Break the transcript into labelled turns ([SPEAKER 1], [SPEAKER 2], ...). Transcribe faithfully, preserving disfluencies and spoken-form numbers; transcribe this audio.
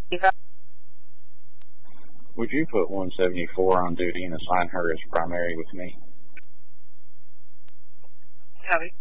[SPEAKER 1] Would you put one seventy-four on duty and assign her as primary with me?
[SPEAKER 2] Copy.